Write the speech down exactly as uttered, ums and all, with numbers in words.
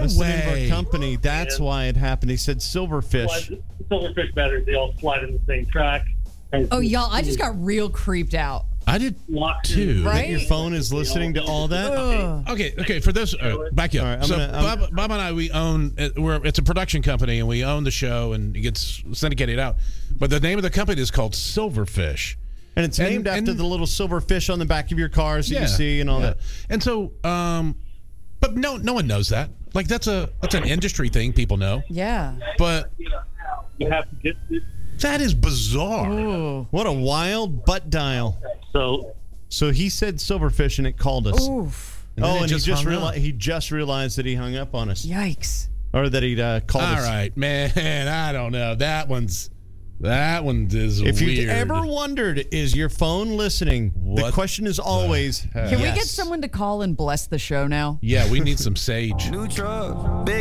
listening to way. our company. That's And- why it happened. He said silverfish. Slide- Silverfish batteries, they all slide in the same track. And Oh, y'all, I just got real creeped out. I did locked too. in. Right? Your phone is listening to all that? Ugh. Okay, okay. For this, uh, back you up. All right, I'm so gonna- I'm- Bob, Bob and I, we own. uh, We're it's a production company, and we own the show, and it gets syndicated out. But the name of the company is called Silverfish. And it's And- named after and- the little silver fish on the back of your cars that Yeah, you see and all yeah. that. And so, um, but no, no one knows that. Like that's a that's an industry thing. People know, Yeah. but You have to get this. that is bizarre. Ooh. What a wild butt dial. So So he said silverfish and it called us. Oof. And then oh, it and just he just hung realized up. he just realized that he hung up on us, Yikes. or that he uh, called All us. right, man. I don't know. That one's that one is If weird. you've ever wondered, is your phone listening? The What question is always, Can we get yes. someone to call and bless the show now? Yeah, we need some sage. New truck, big